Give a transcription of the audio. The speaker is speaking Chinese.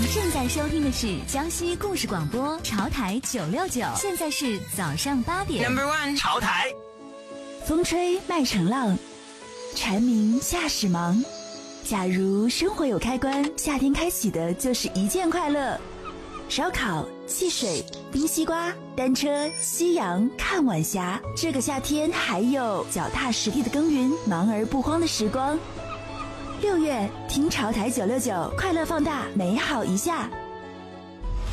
正在收听的是江西故事广播潮台969，现在是早上8点。 Number one， 潮台。 风吹麦城浪，蝉鸣夏始忙。假如生活有开关，夏天开启的就是一件快乐。烧烤、汽水、冰西瓜、单车、夕阳、看晚霞。这个夏天还有脚踏实地的耕耘，忙而不慌的时光。6月听潮台969，快乐放大，美好一下。